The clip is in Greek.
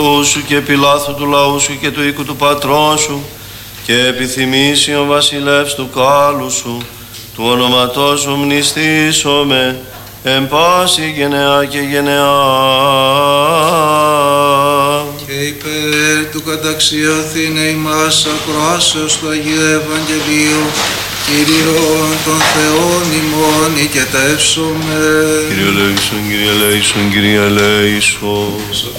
σου και επιλάθου του λαού σου και του οίκου του πατρός σου και επιθυμήσει ο βασιλεύς του κάλου σου του ονοματός σου μνηστήσομαι εν πάση γενεά και γενεά. Και υπέρ του καταξιωθήνε ημάς ακροάσεως του Αγίου Ευαγγελίου Κύριον των Θεών ημών ηκετεύσομαι. Κύριε ελέησον, Κύριε ελέησον, Κύριε ελέησον.